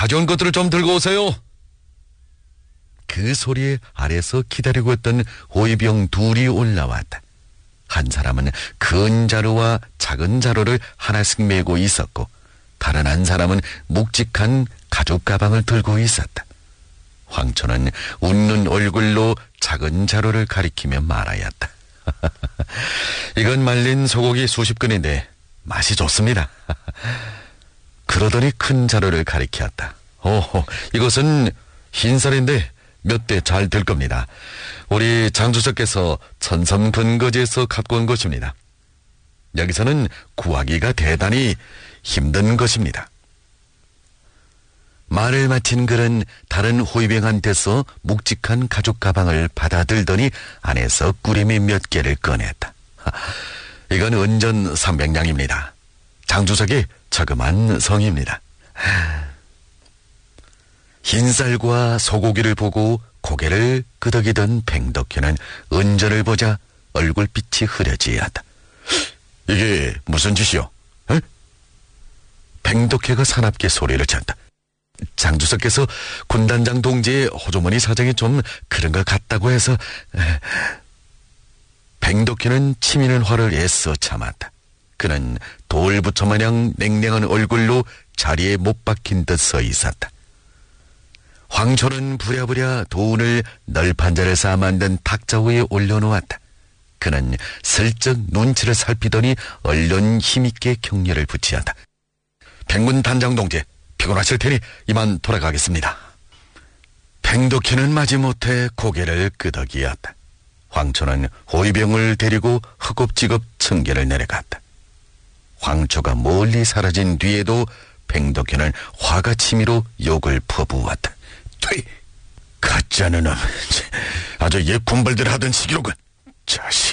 가져온 것들을 좀 들고 오세요. 그 소리에 아래서 기다리고 있던 호위병 둘이 올라왔다. 한 사람은 큰 자루와 작은 자루를 하나씩 메고 있었고 다른 한 사람은 묵직한 가죽 가방을 들고 있었다. 황초는 웃는 얼굴로 작은 자루를 가리키며 말하였다. 이건 말린 소고기 수십 근인데 맛이 좋습니다. 그러더니 큰 자루를 가리켰다. 이것은 흰쌀인데 몇 대 잘 될 겁니다. 우리 장주석께서 천섬근거지에서 갖고 온 것입니다. 여기서는 구하기가 대단히 힘든 것입니다. 말을 마친 그는 다른 호위병한테서 묵직한 가죽 가방을 받아들더니 안에서 꾸림이 몇 개를 꺼냈다. 이건 은전 300냥입니다. 장주석이 저금한 성입니다. 흰쌀과 소고기를 보고 고개를 끄덕이던 팽덕회는 은전을 보자 얼굴빛이 흐려지었다. 이게 무슨 짓이요? 에? 팽덕회가 사납게 소리를 쳤다. 장주석께서 군단장 동지의 호주머니 사정이 좀 그런 것 같다고 해서. 팽덕회는 치미는 화를 애써 참았다. 그는 돌부처 마냥 냉랭한 얼굴로 자리에 못 박힌 듯 서 있었다. 황초는 부랴부랴 도운을 널판자를 쌓아 만든 탁자 위에 올려놓았다. 그는 슬쩍 눈치를 살피더니 얼른 힘있게 격려를 붙이었다. 팽군 단장 동지, 피곤하실 테니 이만 돌아가겠습니다. 팽덕회는 마지못해 고개를 끄덕이었다. 황초는 호위병을 데리고 허겁지겁 층계를 내려갔다. 황초가 멀리 사라진 뒤에도 팽덕회는 화가 치미로 욕을 퍼부었다. 퇴! 가짜는 놈, 아주 옛 군벌들 하던 시기로군. 자식.